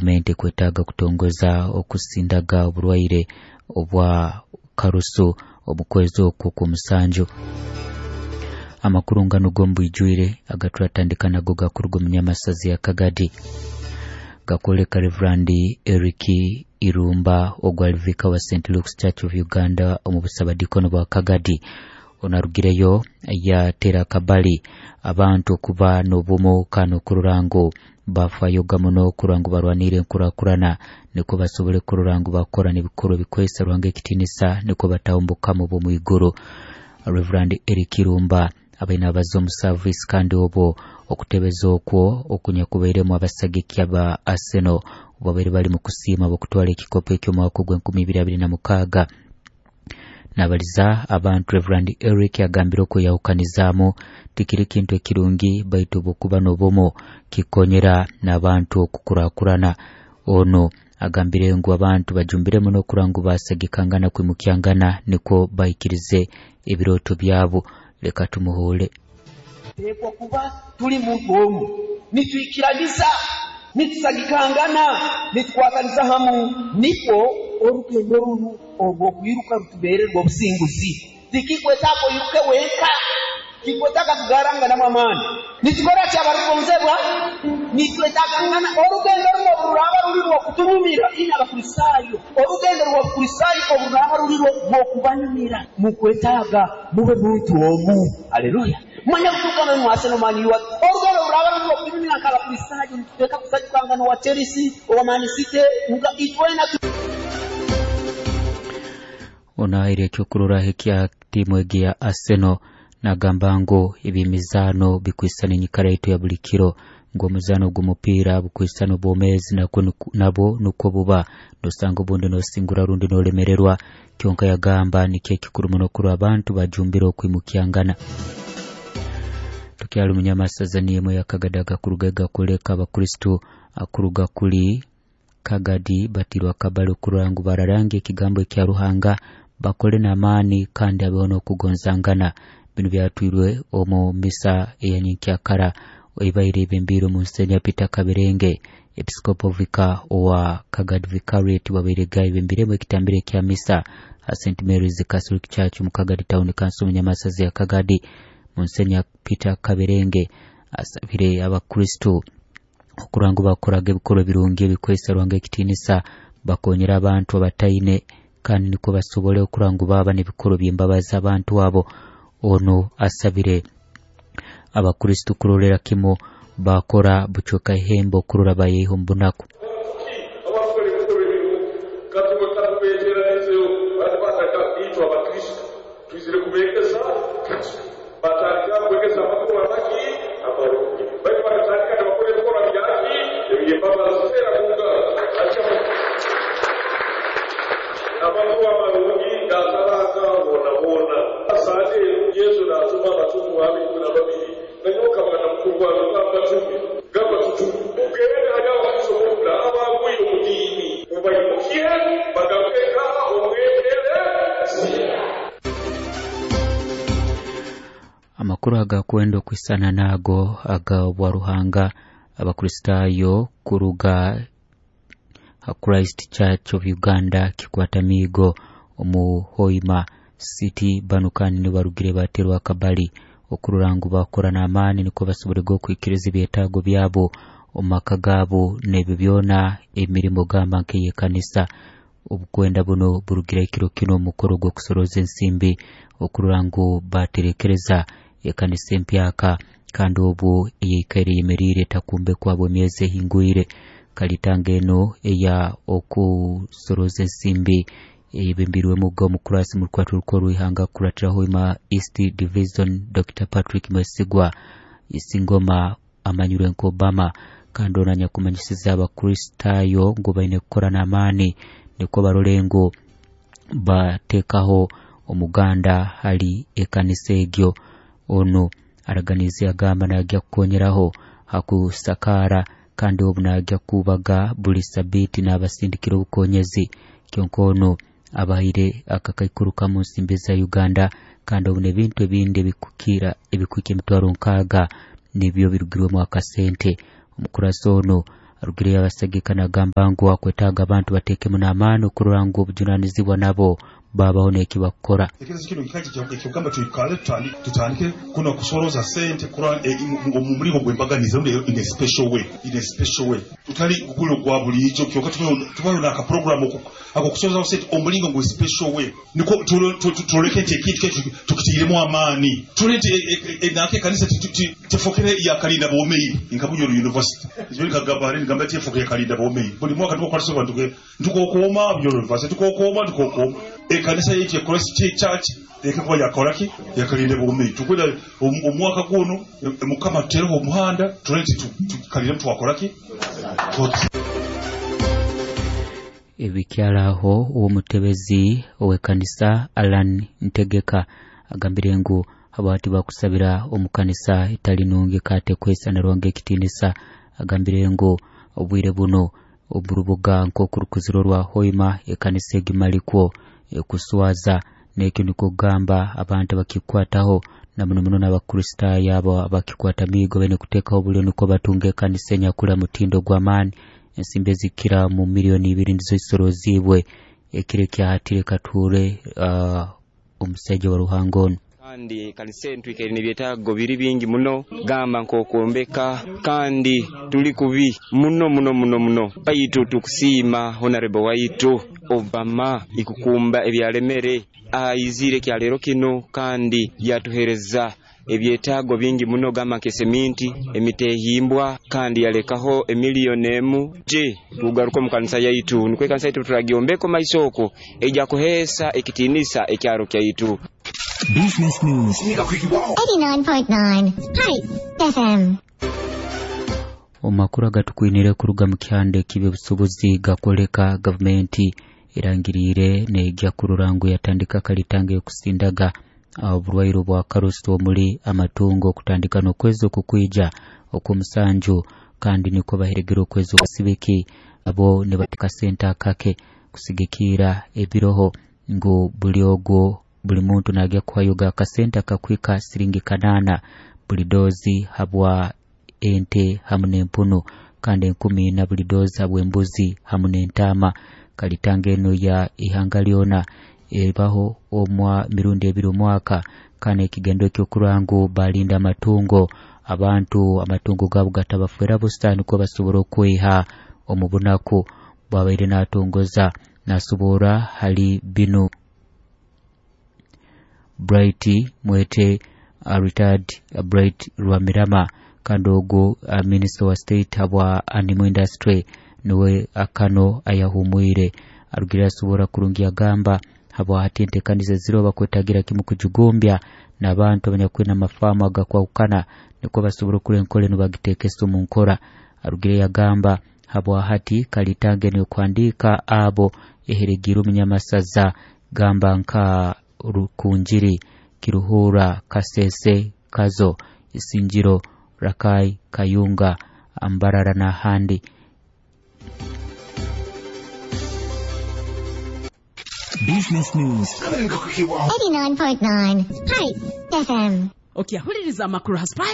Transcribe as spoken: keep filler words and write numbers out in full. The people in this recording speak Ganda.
gavumenti kwetaaga kutongoza okusindaga obulwaire obwa karusu omukwezi okwo ku musanju. Amakuru ngano gombuijwire agatratandika nago gakuruga mu Nyamasazi ya Kagadi. Gakoleka Reverend Eric Irumba ogwalivika wa Saint Luke's Church of Uganda omu busabadikono bwa Kagadi. Onarugireyo ya tera kabali abantu kuba n'obumo kano kururango bafayo gamuno kurango barwanire nkurakurana niko basobole kururango bakora n'ebikoro bikwesa rwange kitinisa niko batawumbuka mu bumwiguru. Reverend Eric Irumba abaina abazo mu service kandi obo okutebeza okwo okunya kubairemu abasagiki aba Arsenal babiri bali mu kusima bokutwala ekikopo ekyo mwaka gw'enkumi ibiri abiri na mukaaga. Nabaliza abantu Reverend Eric agambira ko yawukanizamu tikiri kintu ekirungi baitu bokuba nobomo kikonyera n'abantu okukurakurana. Ono agambire ngo abantu bajumbire muno kurangu basagikangana kwimukyangana niko bayikirize ebiroto byabo. Leka tumuhole eko kuba tuli muntu omu nitwikiragiza nitsagikangana nitwakaniza hamu niko orugendo ruru ogwo kwiruka rutubererwa obusinguzi tikikwetako iruke weka kikwetaka kugaranga na mwamani nitikora kyabarukonzebwa nitwetakangana orugendo runo ruraba rulirwa kutumumira ina abakristayo orugendo rwa kristayo ruraba rulirwa okubanyumira mukwetaga mube muntu omu. Haleluya. Manya kutukana mu Arsenal Man U orugendo ruraba rulirwa kutumumira kala kristayo niteka kusajikangana wa Chelsea wa Man City nga itwena ona ire cyokurura hekya timu egia Arsenal nagamba ngo ibimizano bikwisana nyikaraito ya bulikiro ngo muzano gumupira bukwisana bomezi nabo nuko buba dosango bonde no singura rundi no lemererwa kyonka yagamba nike kikuru muno kuru abantu bajumbira okwimukyangana. Tukyali munyamasaza niyo yakagadaga kurugega koleka abakristo akuruga kuli Kagadi batirwa kabalo kurangu bararange kigambo kya Ruhanga bakole na amani kandi abeho kugonzangana. Bino byatwirwe omu misa eyanyikyakara oibaire bembiro mu Nsenya Peter Kaberenge Episcopal Vicar wa Kagadi Vicariate wabere gayi bembire mu kitambire kya misa a Saint Mary's Catholic Church mu Kagadi Town Council mu Nyamasazi ya Kagadi. Mu Nsenya Peter Kaberenge asabire abakristo okurango bakoraga ebikoro birungi bikwesa rwange kitinisa bakonyera abantu abatayine kandi niko basobole okurango baba n'ebikoro by'embabaza abantu abo. Ono asabire abakristo kurolera kimo bakora buchoka ihembo kurura bayeho mbunaku. Amakuru aga kwendo kwisana nago aga Waruhanga abakristayo kuruga Christ Church of Uganda kikwata migo omu Hoima City banukani ni barugire baterwa kabali okururangu bakora na amani niko basobore go kwikiriza byetago byabo omaka gabo nebyo byona emirimo gamba nke kanisa obukwenda buno burugira ikiro kino mukoro gwo kusoroza ensimbi okururangu baterekereza ekanisa empyaka kandi obu eyikere yemerire takumbe kwabo myeze hinguire kalitangeno eya okusoroza ensimbi ebimbirwe mugo mukurasi mu kwatu rukoro ihanga kuratira Hoima East Division Doctor Patrick Mwesigwa isingoma amanyure nko Obama kandi onanya kumanyisiza abakristayo ngo baine gukora na amani niko barolengo batekaho omuganda hali ekanisa egyo. Ono araganize agamba najya kukonyeraho hakusakara kandi obunajya kubaga buli sabiti n'abasindikiro bukonyezi kyonkono abahire akakaikuruka mu nsimbi za Uganda kandi obune bintu ebindi bikukira ebikuke mitwaro nkaga nibyo birugirwe mu akasente. Omukuraso ono arugire abasagikana gamba ngo akwetaga abantu batekemu n'amaano kurura ngo obujunanizibwa nabo babaho nekibakora. Ekiriza kino kikaji kyokugamba tuyikale tutandike kuno kusoroza sente kura omuligo gwembaganiza in a special way in a special way tutali kukulo kwa bulijo kyoka tubayo na ka program ako kusoroza sente omuligo gwe special way niko tuleke tekiti tukitiremo amani tulete enake kanisa tufokere ya kalinda bomei inkabuyo university izwe kagabare ngamba tufokere kalinda bomei buli mwaka tuko kwaliso bantuke tuko koma university tuko koma tuko koma kanisa yetu ya Christ Church ekako yakolaki yakalinde bomei tukwenda omwaka guno mukama tero omuhanda tulenti tukalire mtu wakolaki ebikyalaho omutebezi owekanisa Alan Ntegeka agambire ngu abati bakusabira omukanisa itali nungi kate kwesa naronge kitinisa agambire ngu obwire buno oburubuga nko kurukuziro rwa Hoima ekanisa gimaliko kuswaza nekintu kugamba abantu bakikwataho na muno muno n'abakrista yabo bakikwata migo bene kuteka obulyo niko batunge kanisa nyakula mutindo gw'amani ensimbe zikira mu miliyoni ibiri ndizo isorozibwe ekire kyahatire kature uh, omuseje wa Ruhangono kandi kanisa entwike ni byetago biri bingi muno gamba nkokombeka kandi tuli kubi muno muno muno muno bayitu tukusima honorable waitu Obama ikukumba ebyalemere aizire kyalero kino kandi yatuhereza ebyetago bingi muno gamba keseminti emitehimbwa kandi yalekaho emilionemu je tugaruko mu kanisa yaitu nikwe kanisa yaitu turagiombeko maisoko eja kuhesa ekitinisa ekyaro kyaitu. Business News eighty-nine point nine Hi F M. Omakuru agatukwinire kuruga mu kyande kibe busobozi gakoleka gavumenti irangirire nejja kururangu yatandika kalitange kusindaga oburwairo bwa karusto muri amatungo kutandika no kwezo kukwija okumusanju kandi niko bahiregero kwezo kusibiki abo ne batika center kake kusigikira ebiroho ngo buliogo buli muntu najja kwayoga kasenta kakwika siringi kanana buli dozi habwa ente hamune mpuno kandi nkumi na buli dozi habwe mbuzi hamune ntama kalitange no ya ihangaliona ebaho omwa mirundi ebiri omwaka kana ekigendo ky'okurangu balinda amatungo abantu amatungo gabo gatabafera bustani ko basobora okweha omubunaku babaire natongoza nasobora hali bino Bright Mwete uh, retired uh, Bright Rwamirama kandogo uh, Minister wa State habwa Animal Industry niwe akano ayahumuire arugira subora kurungia gamba habwa hatinte kanisa ziro bakwetagira kimu kujugombya nabantu abanyakwena mafamu agakwa ukana niko basobora kurenkole no bagitekeso mu nkora arugira yagamba habwa hati kalitange ne kwandika abo eheregira umunyamasaza gamba nka Rukunjiri Kiruhura Kasese Kazo Isinjiro Rakai Kayunga Ambarara na Handi. Business News eighty-nine point nine Hi F M. Okay, huliriza amakuru haspa